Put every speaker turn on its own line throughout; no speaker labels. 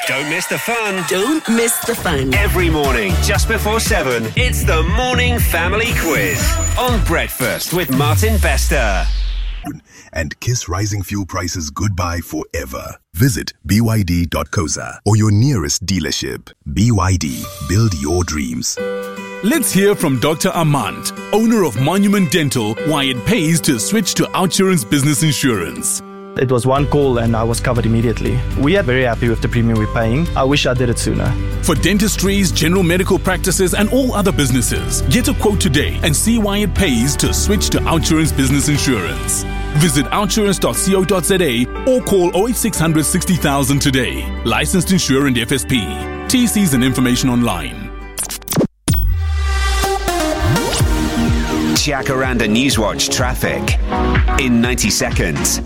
Don't miss the fun.
Don't miss the fun.
Every morning, just before 7, it's the Morning Family Quiz on Breakfast with Martin Bester.
And kiss rising fuel prices goodbye forever. Visit byd.coza or your nearest dealership. BYD, build your dreams.
Let's hear from Dr. Armand, owner of Monument Dental, why it pays to switch to OUTsurance Business Insurance.
It was one call and I was covered immediately. We are very happy with the premium we're paying. I wish I did it sooner.
For dentistries, general medical practices and all other businesses, get a quote today and see why it pays to switch to OUTsurance Business Insurance. Visit outsurance.co.za or call 08600 60,000 today. Licensed insurer and FSP. TCs and information online.
Jacaranda Newswatch traffic in 90 seconds.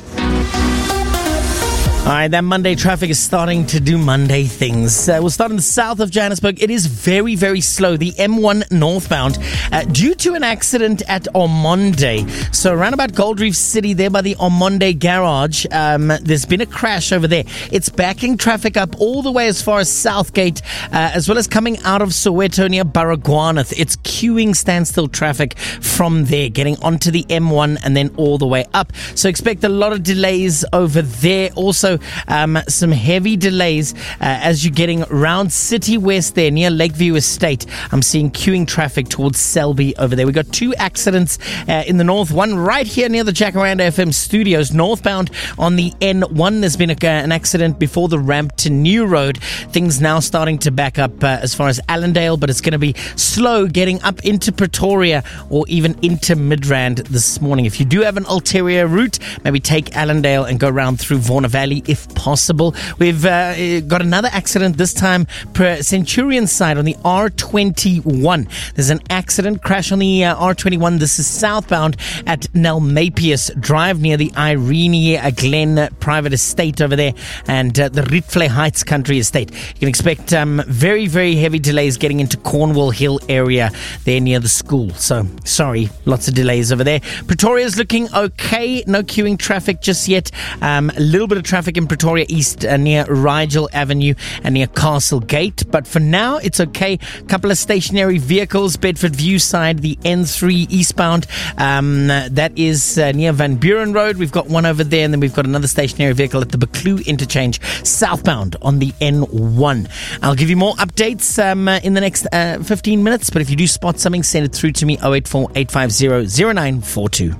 All right, that Monday traffic is starting to do Monday things. We'll start in the south of Johannesburg. It is very, very slow. The M1 northbound due to an accident at Omonde. So around about Gold Reef City there by the Omonde garage, there's been a crash over there. It's backing traffic up all the way as far as Southgate, as well as coming out of Soweto near Baragwanath. It's queuing standstill traffic from there, getting onto the M1 and then all the way up. So expect a lot of delays over there. Also, some heavy delays as you're getting around City West there near Lakeview Estate. I'm seeing queuing traffic towards Selby over there. We've got two accidents in the north. One right here near the Jacaranda FM studios, northbound on the N1. There's been an accident before the ramp to New Road. Things now starting to back up as far as Allendale, but it's going to be slow getting up into Pretoria or even into Midrand this morning. If you do have an ulterior route, maybe take Allendale and go around through Warner Valley if possible. We've got another accident, this time per Centurion side on the R21. There's an accident, crash on the R21. This is southbound at Nelmapius Drive near the Irene Glen private estate over there and the Rietvlei Heights country estate. You can expect very, very heavy delays getting into Cornwall Hill area there near the school. So, sorry, lots of delays over there. Pretoria's looking okay. No queuing traffic just yet. A little bit of traffic in Pretoria East near Rigel Avenue and near Castle Gate. But for now, it's okay. A couple of stationary vehicles, Bedford View side, the N3 eastbound. That is near Van Buren Road. We've got one over there, and then we've got another stationary vehicle at the Buccleuch interchange, southbound on the N1. I'll give you more updates in the next 15 minutes, but if you do spot something, send it through to me, 084 850 0942.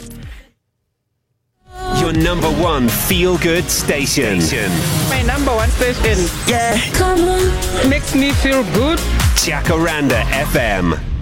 Your number one feel-good station.
My number one station.
Yeah. Come on.
Makes me feel good.
Jacaranda FM.